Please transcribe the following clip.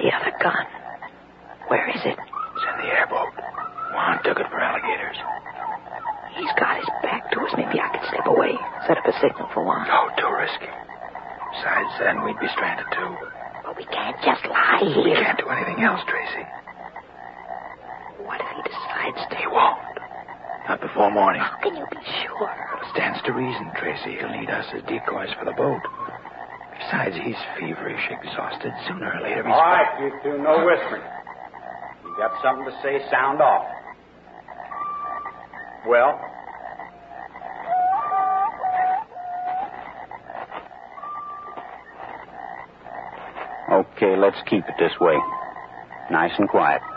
The other gun. Where is it? It's in the airboat. Juan took it for alligators. He's got his back to us. Maybe I could slip away. Set up a signal for Juan. No, too risky. Besides, then we'd be stranded, too. But we can't just lie here. We can't do anything else, Tracy. What if he decides to... He won't. Not before morning. How can you be sure? It stands to reason, Tracy. He'll need us as decoys for the boat. Besides, he's feverish, exhausted. Sooner or later, he's... All right, you two, no whispering. You got something to say, sound off. Well? Okay, let's keep it this way. Nice and quiet.